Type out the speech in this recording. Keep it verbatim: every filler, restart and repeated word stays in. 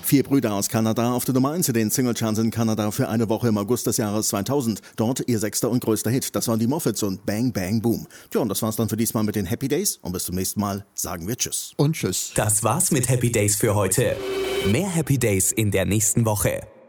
Vier Brüder aus Kanada auf der Nummer eins in den Singlecharts in Kanada für eine Woche im August des Jahres zweitausend. Dort ihr sechster und größter Hit. Das waren die Moffats und Bang Bang Boom. Tja, und das war's dann für diesmal mit den Happy Days. Und bis zum nächsten Mal sagen wir Tschüss. Und Tschüss. Das war's mit Happy Days für heute. Mehr Happy Days in der nächsten Woche.